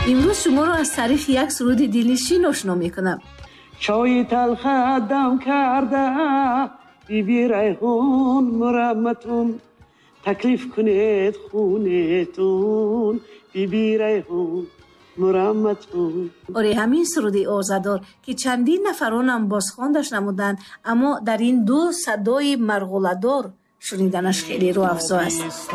امروز شما رو از طریق یک سرود دلنشین آشنا میکنم. چای تلخ دم کرده بی بی ریحون مرمتون، تکلیف کنید خونتون بی بی ریحون مرمتون. آره همین سرود آزادار که چندین نفرانم بازخواندش نمودند، اما در این دو صدای مرغوله‌دار شنیدنش خیلی رو افزا است.